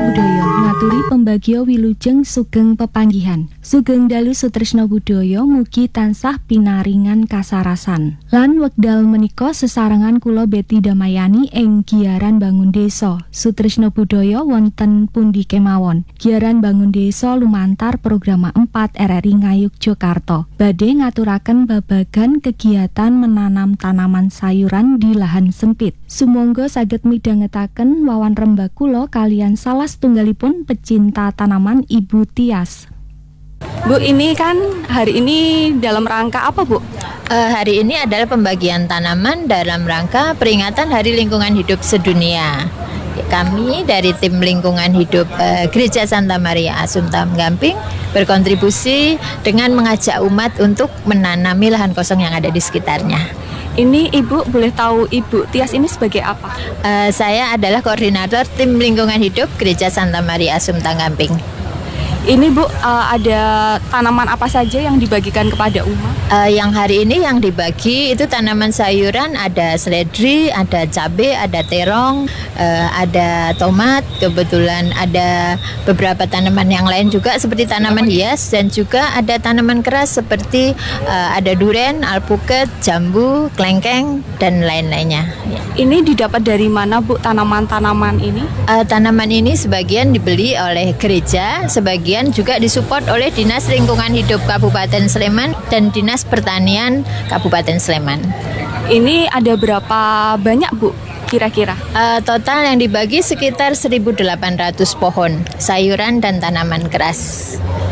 Budaya ngaturi pembagio wilujeng sugeng pepanggihan. Sugeng dalu Sutrisno Budaya mugi tansah pinaringan kasarasan. Lan wekdal menika sesarengan kula Beti Damayani ing giaran bangun desa. Sutrisno Budaya wonten pundi kemawon. Giaran bangun desa lumantar program 4 RRI Ngayogyakarta. Badhe ngaturaken babagan kegiatan menanam tanaman sayuran di lahan sempit. Sumangga saged midhangetaken wawan rembag kula kalian salah setunggalipun pecinta tanaman Ibu Tias. Bu, ini kan hari ini dalam rangka apa, Bu? Hari ini adalah pembagian tanaman dalam rangka peringatan Hari Lingkungan Hidup Sedunia. Kami dari tim lingkungan hidup Gereja Santa Maria Assumpta Gamping berkontribusi dengan mengajak umat untuk menanami lahan kosong yang ada di sekitarnya. Ini Ibu boleh tahu Ibu Tias ini sebagai apa? Saya adalah koordinator tim lingkungan hidup Gereja Santa Maria Assumpta Gamping. Ini Bu, ada tanaman apa saja yang dibagikan kepada umat? Yang hari ini yang dibagi itu tanaman sayuran, ada seledri, ada cabai, ada terong, ada tomat, kebetulan ada beberapa tanaman yang lain juga seperti tanaman hias, dan juga ada tanaman keras seperti ada duren, alpukat, jambu, klengkeng, dan lain-lainnya. Ini didapat dari mana, Bu, tanaman-tanaman ini? Tanaman ini sebagian dibeli oleh gereja, sebagian juga disupport oleh Dinas Lingkungan Hidup Kabupaten Sleman dan Dinas Pertanian Kabupaten Sleman. Ini ada berapa banyak, Bu, kira-kira? Total yang dibagi sekitar 1.800 pohon sayuran dan tanaman keras.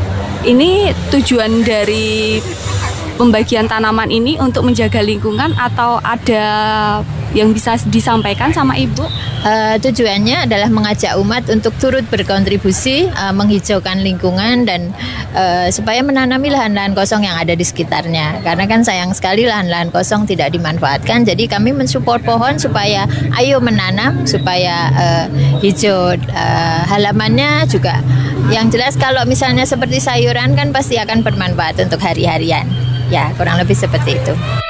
Ini tujuan dari pembagian tanaman ini untuk menjaga lingkungan atau ada yang bisa disampaikan sama Ibu? Tujuannya adalah mengajak umat untuk turut berkontribusi menghijaukan lingkungan dan supaya menanami lahan-lahan kosong yang ada di sekitarnya. Karena kan sayang sekali lahan-lahan kosong tidak dimanfaatkan. Jadi kami mensupport pohon supaya ayo menanam supaya hijau halamannya juga. Yang jelas kalau misalnya seperti sayuran kan pasti akan bermanfaat untuk hari-harian. Ya, kurang lebih seperti itu.